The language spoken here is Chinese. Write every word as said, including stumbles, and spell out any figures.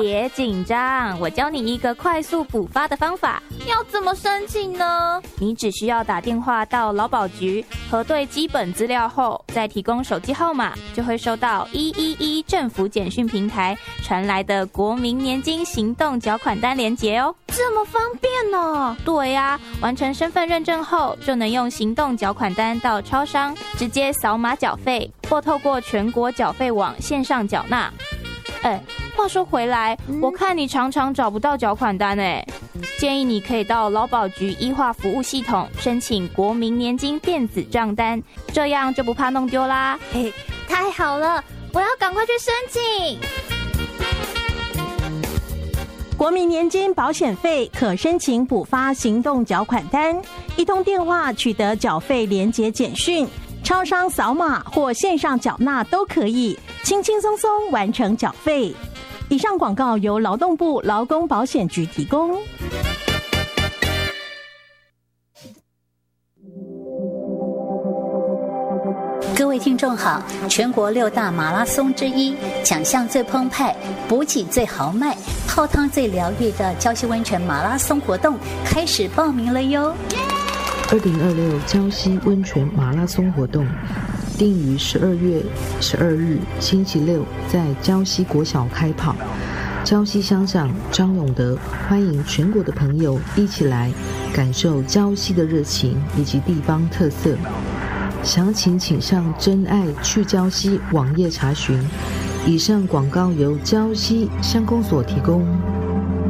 别紧张，我教你一个快速补发的方法。 要怎么申请呢？ 你只需要打电话到劳保局，核对基本资料后，再提供手机号码，就会收到一一一政府简讯平台传来的国民年金行动缴款单连结哦。 这么方便哦？ 对呀、啊，完成身份认证后，就能用行动缴款单到超商直接扫码缴费，或透过全国缴费网线上缴纳。哎，话说回来，嗯、我看你常常找不到缴款单哎，建议你可以到劳保局医化服务系统申请国民年金电子账单，这样就不怕弄丢啦。 嘿，太好了，我要赶快去申请。 国民年金保险费可申请补发行动缴款单，一通电话取得缴费连结简讯，超商扫码或线上缴纳都可以，轻轻松松完成缴费。以上广告由劳动部劳工保险局提供。 各位听众好，全国六大马拉松之一，奖项最澎湃，补给最豪迈，泡汤最疗愈的礁溪温泉马拉松活动开始报名了哟！ 二零二六礁溪温泉马拉松活动定于十二月十二日星期六在礁溪国小开跑。礁溪乡长张永德欢迎全国的朋友一起来感受礁溪的热情以及地方特色。详情请上真爱去礁溪网页查询。以上广告由礁溪乡公所提供。